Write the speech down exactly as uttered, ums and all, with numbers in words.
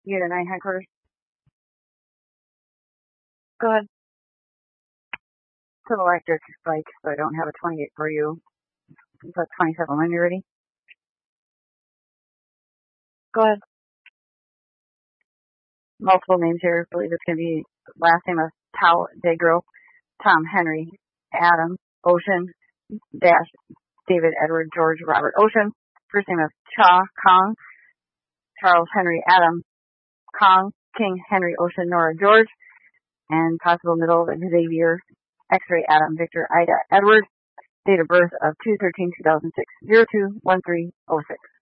Unit nine headquarters. Go ahead. To the electric spike, so I don't have a twenty-eight for you. But twenty-seven when you're ready. Go ahead. Multiple names here. I believe it's going to be last name of Tao Degro, Tom Henry, Adam, Ocean, Dash, David Edward George Robert Ocean. First name of Cha Kong, Charles Henry Adam Kong, King Henry Ocean Nora George, and possible middle of Xavier X-ray Adam Victor Ida Edward. Date of birth of two thirteen two thousand six, zero two one three oh six.